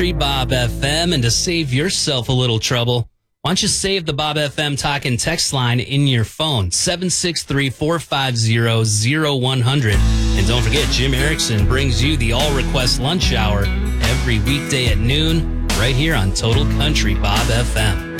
Bob FM, and to save yourself a little trouble, why don't you save the Bob FM talk and text line in your phone, 763-450-0100. And don't forget, Jim Erickson brings you the All Request Lunch Hour every weekday at noon right here on Total Country Bob FM.